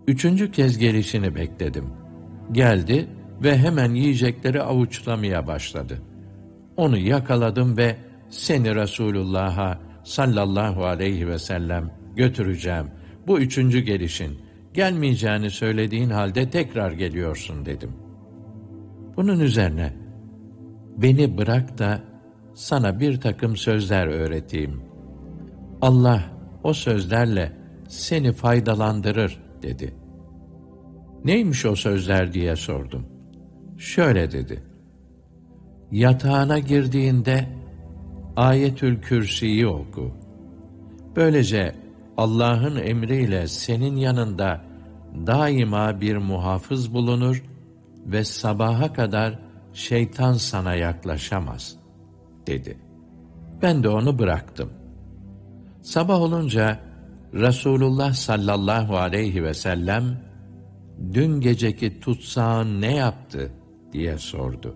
Üçüncü kez gelişini bekledim. Geldi ve hemen yiyecekleri avuçlamaya başladı. Onu yakaladım ve seni Resulullah'a sallallahu aleyhi ve sellem götüreceğim. Bu üçüncü gelişin. Gelmeyeceğini söylediğin halde tekrar geliyorsun dedim. Bunun üzerine beni bırak da sana bir takım sözler öğreteyim. Allah o sözlerle seni faydalandırır dedi. Neymiş o sözler diye sordum. Şöyle dedi. Yatağına girdiğinde Ayetül Kürsi'yi oku. Böylece Allah'ın emriyle senin yanında daima bir muhafız bulunur ve sabaha kadar şeytan sana yaklaşamaz, dedi. Ben de onu bıraktım. Sabah olunca Resulullah sallallahu aleyhi ve sellem, dün geceki tutsağın ne yaptı diye sordu.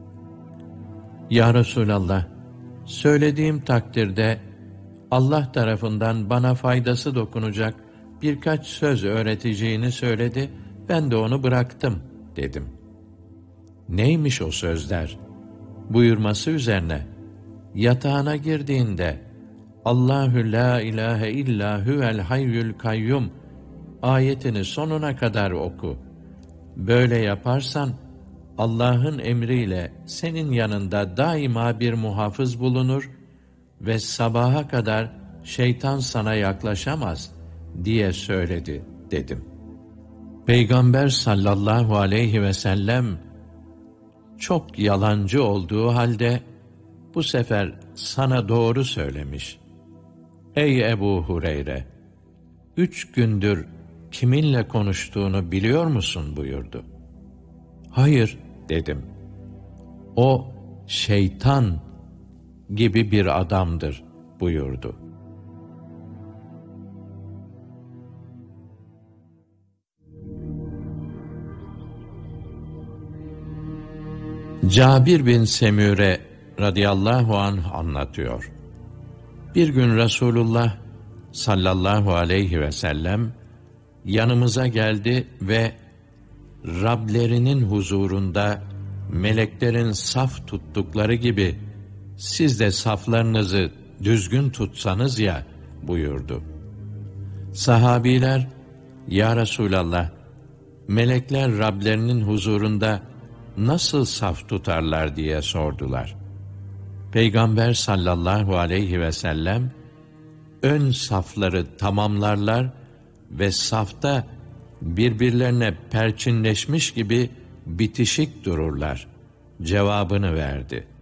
Ya Resulallah, söylediğim takdirde Allah tarafından bana faydası dokunacak birkaç söz öğreteceğini söyledi, ben de onu bıraktım dedim. Neymiş o sözler? Buyurması üzerine, yatağına girdiğinde Allahü la ilahe illa huvel hayyül kayyum ayetini sonuna kadar oku. Böyle yaparsan Allah'ın emriyle senin yanında daima bir muhafız bulunur ve sabaha kadar şeytan sana yaklaşamaz diye söyledi dedim. Peygamber sallallahu aleyhi ve sellem çok yalancı olduğu halde bu sefer sana doğru söylemiş. Ey Ebu Hureyre! 3 gündür kiminle konuştuğunu biliyor musun buyurdu. Hayır dedim. O şeytan gibi bir adamdır buyurdu. Cabir bin Semüre radıyallahu anh anlatıyor. Bir gün Resulullah sallallahu aleyhi ve sellem yanımıza geldi ve Rablerinin huzurunda meleklerin saf tuttukları gibi siz de saflarınızı düzgün tutsanız ya buyurdu. Sahabiler, ya Resulallah, melekler Rablerinin huzurunda nasıl saf tutarlar diye sordular. Peygamber sallallahu aleyhi ve sellem, ön safları tamamlarlar ve safta birbirlerine perçinleşmiş gibi bitişik dururlar cevabını verdi.